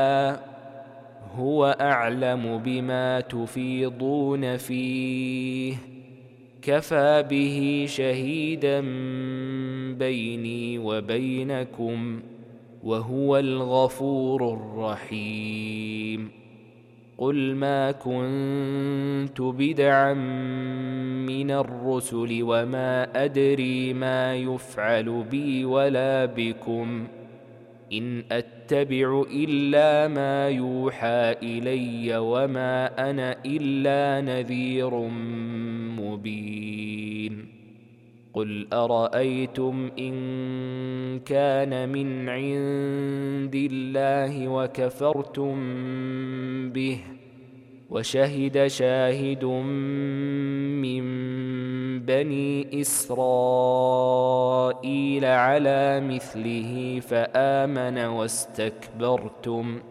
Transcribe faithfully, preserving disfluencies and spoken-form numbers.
هو أعلم بما تفيضون فيه كفى به شهيدا بيني وبينكم وهو الغفور الرحيم قل ما كنت بدعا من الرسل وما أدري ما يفعل بي ولا بكم إن أتبع إلا ما يوحى إلي وما أنا إلا نذير مبين قل أرأيتم إن كان من عند الله وكفرتم به وشهد شاهد من بني إسرائيل على مثله فآمن واستكبرتم